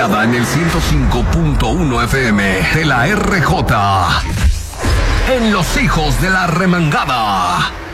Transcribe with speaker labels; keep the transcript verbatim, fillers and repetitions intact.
Speaker 1: creada en el ciento cinco punto uno F M de la R J. En Los Hijos de la Remangada.